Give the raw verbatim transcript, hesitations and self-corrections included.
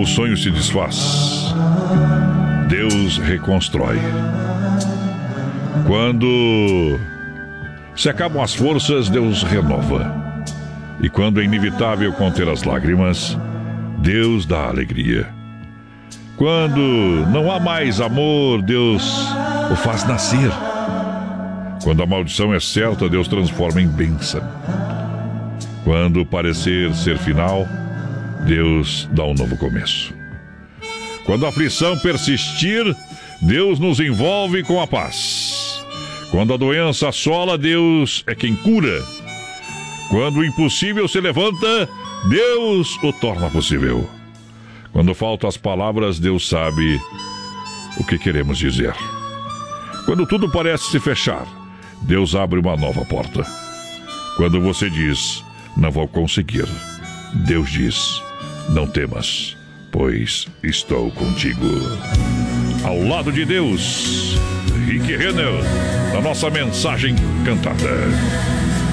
o sonho se desfaz, Deus reconstrói. Quando se acabam as forças, Deus renova. E quando é inevitável conter as lágrimas, Deus dá alegria. Quando não há mais amor, Deus o faz nascer. Quando a maldição é certa, Deus transforma em bênção. Quando parecer ser final, Deus dá um novo começo. Quando a aflição persistir, Deus nos envolve com a paz. Quando a doença assola, Deus é quem cura. Quando o impossível se levanta, Deus o torna possível. Quando faltam as palavras, Deus sabe o que queremos dizer. Quando tudo parece se fechar, Deus abre uma nova porta. Quando você diz, não vou conseguir, Deus diz, não temas, pois estou contigo. Ao lado de Deus, Rick Renner, na nossa mensagem cantada.